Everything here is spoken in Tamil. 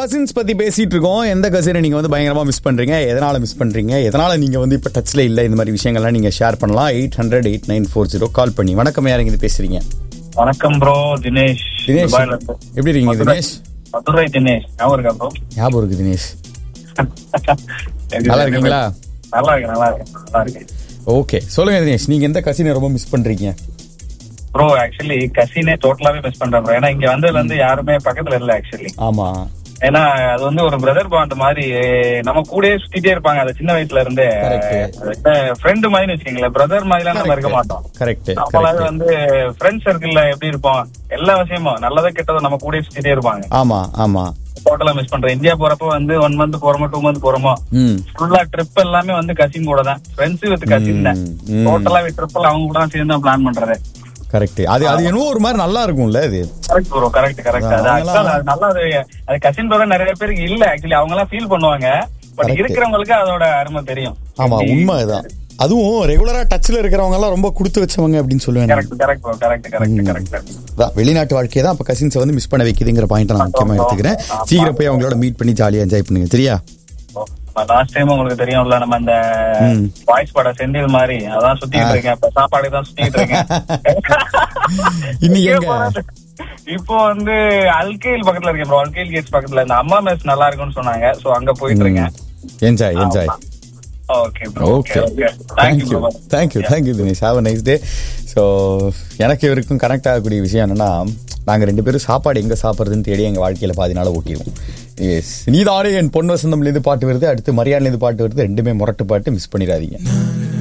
கசின்ஸ் பத்தி பேசிட்டு இருக்கோம். எந்த கசினை நீங்க வந்து பயங்கரமா மிஸ் பண்றீங்க, எதனால மிஸ் பண்றீங்க, எதனால நீங்க வந்து இப்ப டச்ல இல்ல, இந்த மாதிரி விஷயங்கள்லாம் நீங்க ஷேர் பண்ணலாம். 800-8940 கால் பண்ணி. வணக்கம், யாருங்க இது பேசுறீங்க? வணக்கம் ப்ரோ, தினேஷ். தினேஷ் எப்படி இருக்கீங்க தினேஷ்? மதுரை தினேஷ். ஞாபகம் இருக்கா ப்ரோ? ஞாபகம் இருக்கு தினேஷ். நல்லா இருக்கீங்களா? நல்லா இருக்கேன். ஓகே, சொல்லுங்க தினேஷ், நீங்க எந்த கசினை ரொம்ப மிஸ் பண்றீங்க? ப்ரோ ஆக்சுவலி கசினே டோட்டலாவே மிஸ் பண்றேன் ப்ரோ. ஏன்னா இங்க வந்ததுல இருந்து யாருமே பக்கத்துல இல்ல ஆக்சுவலி. ஆமா, ஏன்னா அது வந்து ஒரு பிரதர் பாண்ட் மாதிரி நம்ம கூடயே சுத்திட்டே இருப்பாங்க. அது சின்ன வயசுல இருந்து ஃப்ரெண்டு மாதிரி வச்சுக்கீங்களேன். பிரதர் மாதிரிலாம் நம்ம இருக்க மாட்டோம். கரெக்ட். நம்மளால வந்து ஃப்ரெண்ட் சர்க்கிள்ல எப்படி இருப்போம், எல்லா விஷயமும் நல்லதோ கெட்டதோ நம்ம கூடயே சுத்திட்டே இருப்பாங்க. ஆமா ஆமா, டோட்டலா மிஸ் பண்றேன். இந்தியா போறப்ப வந்து 1 month போறோமோ 2 month போறோமோ, ஃபுல்லா ட்ரிப் எல்லாமே வந்து கசின் கூட தான். ஃப்ரெண்ட்ஸ் வித் கசின் தான். டோட்டலா ட்ரிப் அவங்க கூட தான் சேர்ந்து பிளான் பண்றது. கரெக்ட். அது என்னவோ ஒரு மாதிரி நல்லா இருக்கும்ல அது. Correct bro, correct. அது நல்லா, அது கசின் பிரதர் நிறைய பேருக்கு இல்ல ஆக்சுவலி. அவங்க எல்லாம் ஃபீல் பண்ணுவாங்க. பட் இருக்கிறவங்களுக்கு அதோட அருமை தெரியும். ஆமா, உண்மைதான். அதுவும் ரெகுலரா டச்ல இருக்கிறவங்க எல்லாம் ரொம்ப கொடுத்து வச்சவங்க அப்படின்னு சொல்லுவாங்க. வெளிநாட்டு வாழ்க்கையை தான் அப்ப கசின்ஸை வந்து மிஸ் பண்ண வைக்குதுங்கிற பாயிண்ட் நான் முக்கியமா எடுத்துக்கிறேன். சீக்கிரம் போய் அவங்களோட மீட் பண்ணி ஜாலியா என்ஜாய் பண்ணுங்க. சரியா? லாஸ்ட் டைம் உங்களுக்கு தெரியும்ல, நம்ம அந்த வாய்ஸ் பட செந்தில் மாதிரி அதான் சுத்திட்டு இருக்கேன். இப்ப சாப்பாடு தான் சுத்திட்டு இருக்கேன். இப்போ வந்து அல்கேல் பக்கத்துல இருக்கேன் ப்ரோ. அல்கேல் கேட்ஸ் பக்கத்துல இந்த அம்மா மெஸ் நல்லா இருக்கும்னு சொன்னாங்க. சோ அங்க போயிட்டு இருக்கேன். Enjoy. Okay thank you Dinesh. Have a nice day. So எனக்கு இவருக்கும் கனெக்ட் ஆகக்கூடிய விஷயம் என்னன்னா, நாங்கள் 2 பேரும் சாப்பாடு எங்கே சாப்பிட்றதுன்னு தேடி எங்கள் வாழ்க்கையில் பாதி நாள் ஓட்டிடுவோம். நீதானே என் பொன் வசந்தம்லேருந்து பாட்டு வருது, அடுத்து மரியாதையிலேருந்து பாட்டு வருது, 2மே முரட்டு பாட்டு. மிஸ் பண்ணிடாதீங்க.